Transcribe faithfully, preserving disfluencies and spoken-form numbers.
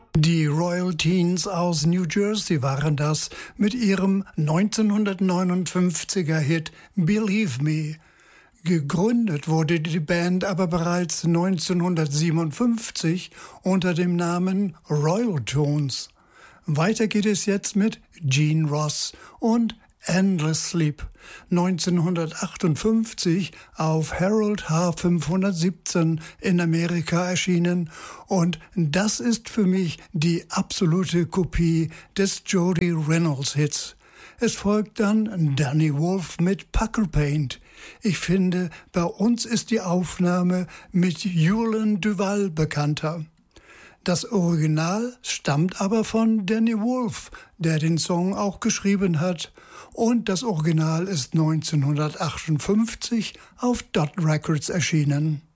Die Royal Teens aus New Jersey waren das mit ihrem neunzehnhundertneunundfünfziger Hit Believe Me. Gegründet wurde die Band aber bereits neunzehnhundertsiebenundfünfzig unter dem Namen Royal Tones. Weiter geht es jetzt mit Gene Ross und Endless Sleep, neunzehnhundertachtundfünfzig auf Harold H. fünfhundertsiebzehn in Amerika erschienen, und das ist für mich die absolute Kopie des Jody Reynolds Hits. Es folgt dann Danny Wolf mit Pucker Paint. Ich finde, bei uns ist die Aufnahme mit Julian Duval bekannter. Das Original stammt aber von Danny Wolf, der den Song auch geschrieben hat. Und das Original ist neunzehnhundertachtundfünfzig auf Dot Records erschienen.